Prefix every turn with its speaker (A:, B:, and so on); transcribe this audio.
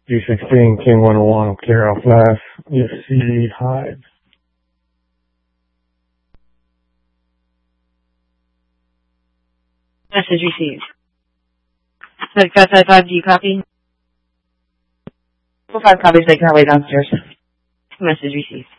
A: D16, King 101, will clear out flash. ESC, Hive.
B: Message received. 555, do you copy?
C: 5 copies, making our way downstairs.
B: Message received.